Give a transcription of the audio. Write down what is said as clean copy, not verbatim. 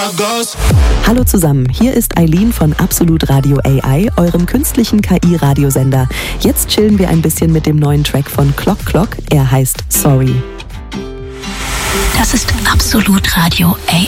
Hallo zusammen, hier ist Eileen von Absolut Radio AI, eurem künstlichen KI-Radiosender. Jetzt chillen wir ein bisschen mit dem neuen Track von Clock Clock, er heißt Sorry. Das ist Absolut Radio AI.